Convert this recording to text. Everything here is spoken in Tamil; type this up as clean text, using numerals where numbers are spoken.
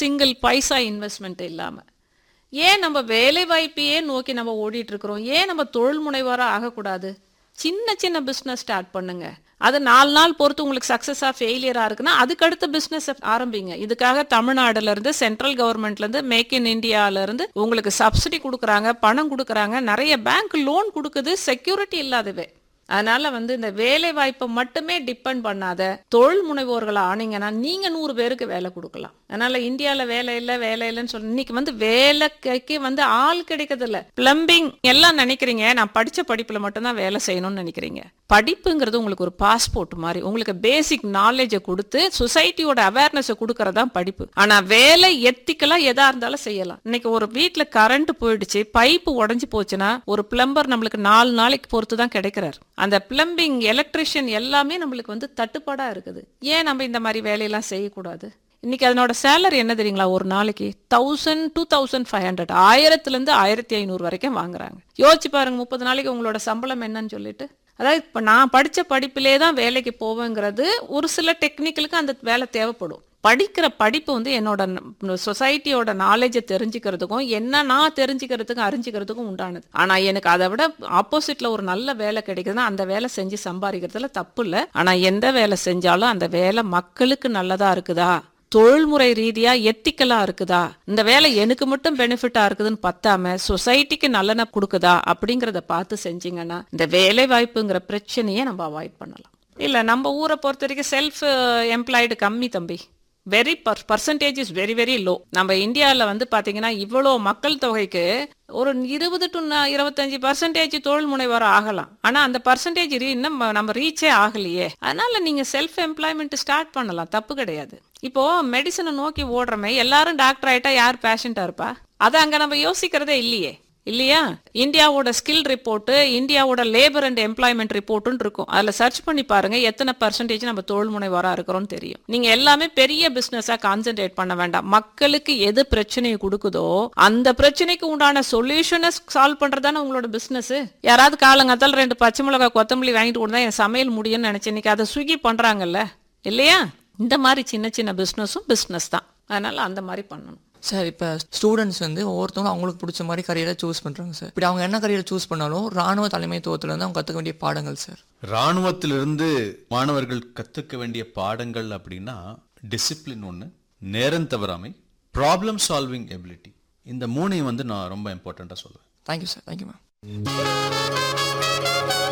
சிங்கிள் பைசா இன்வெஸ்ட்மெண்ட் இல்லாம. ஏன் நம்ம வேலை வாய்ப்பையே நோக்கி நம்ம ஓடிட்டு இருக்கிறோம்? ஏன் நம்ம தொழில் முனைவோரா ஆகக்கூடாது? சின்ன சின்ன பிஸ்னஸ் ஸ்டார்ட் பண்ணுங்க. அது 4 நாள் பொறுத்து உங்களுக்கு சக்ஸஸா ஃபெயிலியரா இருக்குன்னா அதுக்கடுத்த பிஸ்னஸ் ஆரம்பிங்க. இதுக்காக தமிழ்நாடுல இருந்து சென்ட்ரல் கவர்மெண்ட்ல இருந்து மேக் இன் இந்தியால இருந்து உங்களுக்கு சப்சிடி கொடுக்குறாங்க, பணம் கொடுக்குறாங்க, நிறைய பேங்க் லோன் கொடுக்குது, செக்யூரிட்டி இல்லாதவே. அதனால இந்த வேலை வாய்ப்பை மட்டுமே டிபெண்ட் பண்ணாத தொழில் முனைவோர்கள் ஆனீங்கன்னா நீங்க 100 பேருக்கு வேலை கொடுக்கலாம். அதனால இந்தியாவில் வேலை இல்லைன்னு சொல்லி இன்னைக்கு வேலைக்கு ஆள் கிடைக்கிறது இல்லை. பிளம்பிங் எல்லாம் நினைக்கிறீங்க நான் படிச்ச படிப்புல மட்டும்தான் வேலை செய்யணும்னு நினைக்கிறீங்க. படிப்புங்கிறது உங்களுக்கு ஒரு பாஸ்போர்ட் மாதிரி. உங்களுக்கு பேசிக் நாலேஜை கொடுத்து சொசைட்டியோட அவேர்னஸை கொடுக்கறதான் படிப்பு. ஆனா வேலை எத்திக்கலா எதா இருந்தாலும் செய்யலாம். இன்னைக்கு ஒரு வீட்டுல கரண்ட் போயிடுச்சு, பைப்பு உடஞ்சி போச்சுன்னா ஒரு பிளம்பர் நம்மளுக்கு 4 நாளைக்கு பொறுத்து தான் கிடைக்கிறார். அந்த பிளம்பிங் எலக்ட்ரிஷியன் எல்லாமே நம்மளுக்கு தட்டுப்பாடா இருக்குது. ஏன் நம்ம இந்த மாதிரி வேலையெல்லாம் செய்யக்கூடாது? இன்னைக்கு அதனோட சேலரி என்ன தெரியுங்களா? ஒரு நாளைக்கு 1000 2500 1000 1500 வரைக்கும் வாங்குறாங்க. யோசிச்சு பாருங்க, 30 நாளைக்கு உங்களோட சம்பளம் என்னன்னு சொல்லிட்டு. அதாவது இப்போ நான் படித்த படிப்பிலே தான் வேலைக்கு போவேங்கிறது ஒரு சில டெக்னிக்கலுக்கு அந்த வேலை தேவைப்படும். படிக்கிற படிப்பு என்னோட சொசைட்டியோட நாலேஜை தெரிஞ்சுக்கிறதுக்கும் என்ன நான் தெரிஞ்சுக்கிறதுக்கும் அறிஞ்சிக்கிறதுக்கும் உண்டானது. ஆனால் எனக்கு அதை விட ஆப்போசிட்ல ஒரு நல்ல வேலை கிடைக்குதுன்னா அந்த வேலை செஞ்சு சம்பாதிக்கிறதுல தப்பு இல்லை. ஆனால் எந்த வேலை செஞ்சாலும் அந்த வேலை மக்களுக்கு நல்லதா இருக்குதா, தொழில்முறை ரீதியா எத்திக்கலா இருக்குதா, இந்த வேலை எனக்கு மட்டும் பெனிஃபிட்டா இருக்குதுன்னு பத்தாம சொசைட்டிக்கு நல்லன கொடுக்குதா அப்படிங்கிறத பார்த்து செஞ்சீங்கன்னா இந்த வேலை வாய்ப்புங்கிற பிரச்சனையே நம்ம அவாய்ட் பண்ணலாம். இல்ல நம்ம ஊரை பொறுத்த வரைக்கும் செல்ஃப் எம்ப்ளாய்டு கம்மி தம்பி. Very percentage is very very low. நம்ம இந்தியாவில் பார்த்தீங்கன்னா இவ்வளோ மக்கள் தொகைக்கு ஒரு 20 to 25% தொழில் முனைவர் ஆகலாம். ஆனால் அந்த பர்சன்டேஜ் இன்னும் நம்ம ரீச்சே ஆகலையே. அதனால நீங்கள் செல்ஃப் எம்ப்ளாய்மெண்ட் ஸ்டார்ட் பண்ணலாம், தப்பு கிடையாது. இப்போ மெடிசனை நோக்கி ஓடுறமே எல்லாரும் டாக்டர் ஆயிட்டா யார் பேஷண்டா இருப்பா? அதை அங்கே நம்ம யோசிக்கிறதே இல்லையா? இந்தியாவோட ஸ்கில் ரிப்போர்ட், இந்தியாவோட லேபர் அண்ட் எம்ப்ளாய்மெண்ட் ரிப்போர்ட்னு இருக்கும். அதில் சர்ச் பண்ணி பாருங்க எத்தனை பர்சன்டேஜ் நம்ம தொழில் முனைவரா இருக்கிறோம் தெரியும். நீங்க எல்லாமே பெரிய பிசினஸா கான்சென்ட்ரேட் பண்ண வேண்டாம். மக்களுக்கு எது பிரச்சனையை கொடுக்குதோ அந்த பிரச்சனைக்கு உண்டான சொல்யூஷனை சால்வ் பண்றதானே உங்களோட பிசினஸ். யாராவது காலங்காத்தால 2 பச்சை மிளகாய் கொத்தமல்லி வாங்கிட்டு கொடுத்தா என் சமையல் முடியும்னு நினைச்சேன். இன்னைக்கு அதை ஸ்விக்கி பண்றாங்கல்ல இல்லையா? இந்த மாதிரி சின்ன சின்ன பிசினஸும் பிசினஸ் தான். அதனால அந்த மாதிரி பண்ணணும் சார். இப்போ ஸ்டூடெண்ட்ஸ் ஒவ்வொருத்தவங்க அவங்களுக்கு பிடிச்ச மாதிரி கரியரை சூஸ் பண்ணுறாங்க சார். இப்படி அவங்க என்ன கரியரை சூஸ் பண்ணாலும் ராணுவ தலைமைத்துவத்திலேருந்து அவங்க கற்றுக்க வேண்டிய பாடங்கள் சார். ராணுவத்திலிருந்து மாணவர்கள் கற்றுக்க வேண்டிய பாடங்கள் அப்படின்னா டிசிப்ளின் ஒன்று, நேரம் தவறாமை, ப்ராப்ளம் சால்விங் எபிலிட்டி, இந்த 3 நான் ரொம்ப இம்பார்ட்டண்ட்டாக சொல்லுவேன். Thank you sir. Thank you ma'am.